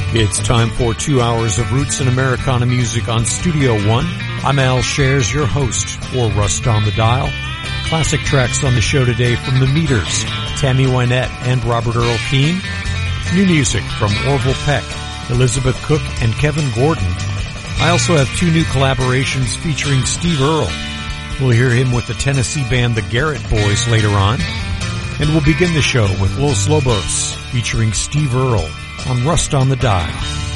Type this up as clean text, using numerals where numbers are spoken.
It's time for 2 hours of Roots and Americana music on Studio One. I'm Al Shares, your host for Rust on the Dial. Classic tracks on the show today from The Meters, Tammy Wynette and Robert Earl Keen. New music from Orville Peck, Elizabeth Cook, and Kevin Gordon. I also have two new collaborations featuring Steve Earle. We'll hear him with the Tennessee band The Garrett Boys later on. And we'll begin the show with Los Lobos featuring Steve Earle on Rust on the Dial.